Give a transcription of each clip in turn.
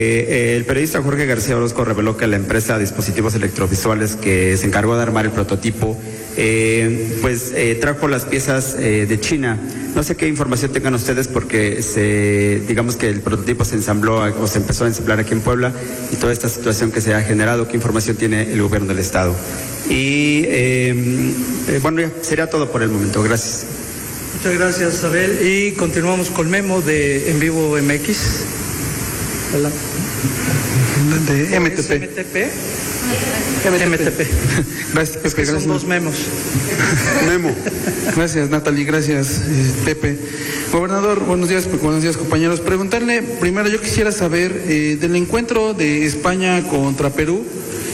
El periodista Jorge García Orozco reveló que la empresa Dispositivos Electrovisuales que se encargó de armar el prototipo, trajo las piezas de China. No sé qué información tengan ustedes porque digamos que el prototipo se ensambló o se empezó a ensamblar aquí en Puebla y toda esta situación que se ha generado, ¿qué información tiene el gobierno del estado? Y ya sería todo por el momento. Gracias. Muchas gracias, Abel. Y continuamos con Memo de En Vivo MX. Hola. De MTP. MTP. Gracias, Pepe. Gracias. Son dos memos. Memo. Gracias, Natalie. Gracias, Pepe. Gobernador, buenos días, compañeros. Preguntarle, primero yo quisiera saber del encuentro de España contra Perú.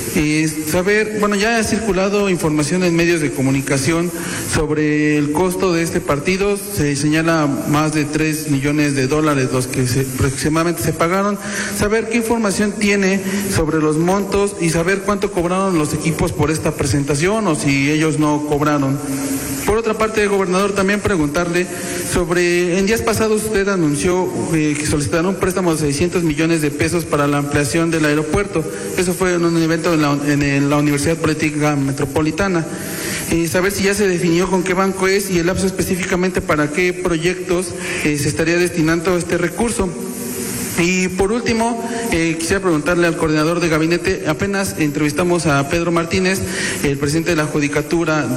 Ya ha circulado información en medios de comunicación sobre el costo de este partido. Se señala más de $3 millones los que aproximadamente se pagaron. Saber qué información tiene sobre los montos y saber cuánto cobraron los equipos por esta presentación o si ellos no cobraron. Por otra parte, gobernador, también preguntarle sobre, en días pasados usted anunció que solicitarán un préstamo de 600 millones de pesos para la ampliación del aeropuerto. Eso fue en un evento en la Universidad Politécnica Metropolitana. Saber si ya se definió con qué banco es y el lapso específicamente para qué proyectos se estaría destinando este recurso. Y por último, quisiera preguntarle al coordinador de gabinete, apenas entrevistamos a Pedro Martínez, el presidente de la Judicatura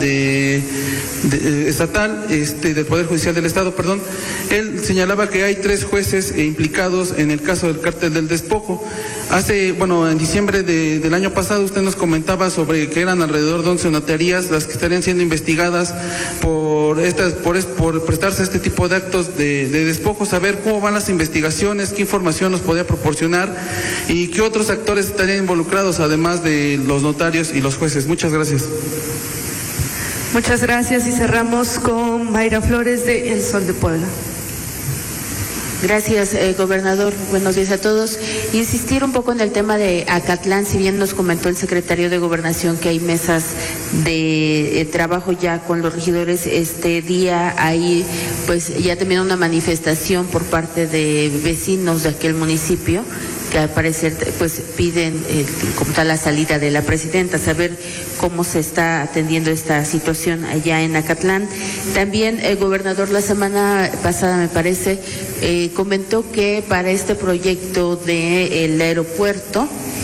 estatal, del Poder Judicial del Estado, perdón. Él señalaba que hay 3 jueces implicados en el caso del cártel del despojo. En diciembre del año pasado usted nos comentaba sobre que eran alrededor de 11 notarías las que estarían siendo investigadas por prestarse a este tipo de actos de despojo. Saber cómo van las investigaciones, qué información nos podría proporcionar y qué otros actores estarían involucrados además de los notarios y los jueces. Muchas gracias. Muchas gracias y cerramos con Mayra Flores de El Sol de Puebla. Gracias, gobernador. Buenos días a todos. Insistir un poco en el tema de Acatlán, si bien nos comentó el secretario de Gobernación que hay mesas de trabajo ya con los regidores, este día hay ya también una manifestación por parte de vecinos de aquel municipio que al parecer piden como tal la salida de la presidenta, saber cómo se está atendiendo esta situación allá en Acatlán. También el gobernador la semana pasada, me parece, comentó que para este proyecto del aeropuerto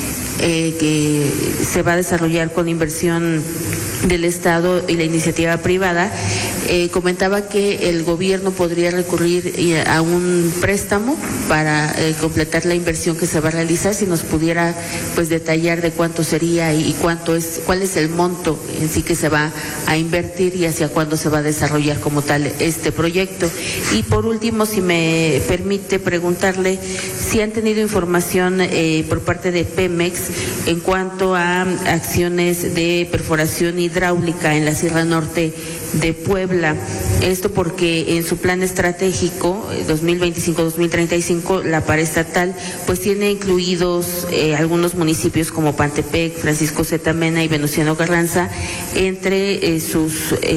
que se va a desarrollar con inversión del Estado y la iniciativa privada, comentaba que el gobierno podría recurrir a un préstamo para completar la inversión que se va a realizar. Si nos pudiera detallar de cuánto sería y cuál es el monto en sí que se va a invertir y hacia cuándo se va a desarrollar como tal este proyecto. Y por último, si me permite preguntarle si han tenido información por parte de Pemex en cuanto a acciones de perforación hidráulica en la Sierra Norte de Puebla. Esto porque en su plan estratégico 2025-2035 la paraestatal tiene incluidos algunos municipios como Pantepec, Francisco Zeta Mena y Venustiano Carranza entre sus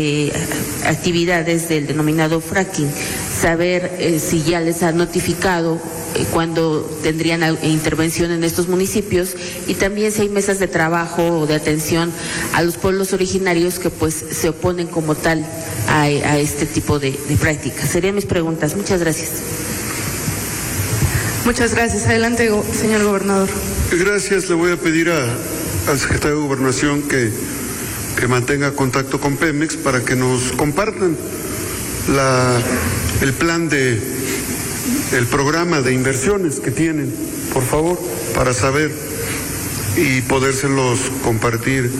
actividades del denominado fracking. Saber si ya les ha notificado cuándo tendrían intervención en estos municipios y también si hay mesas de trabajo o de atención a los pueblos originarios que se oponen como tal a este tipo de prácticas. Serían mis preguntas. Muchas gracias. Muchas gracias. Adelante, señor gobernador. Gracias. Le voy a pedir al secretario de Gobernación que mantenga contacto con Pemex para que nos compartan el plan el programa de inversiones que tienen, por favor, para saber y podérselos compartir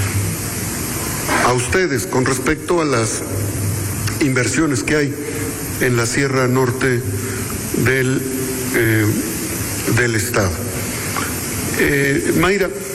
a ustedes con respecto a las inversiones que hay en la Sierra Norte del Estado. Mayra,